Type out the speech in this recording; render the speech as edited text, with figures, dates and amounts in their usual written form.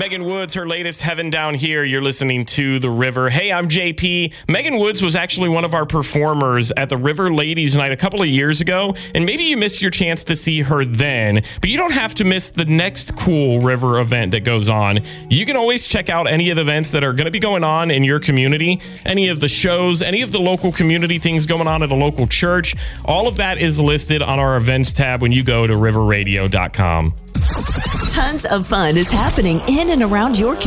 Megan Woods, her latest Heaven Down Here. You're listening to The River. Hey, I'm JP. Megan Woods was actually one of our performers at the River Ladies Night a couple of years ago, and maybe you missed your chance to see her then, but you don't have to miss the next cool River event that goes on. You can always check out any of the events that are going to be going on in your community, any of the shows, any of the local community things going on at a local church. All of that is listed on our events tab when you go to riverradio.com. Tons of fun is happening in and around your community.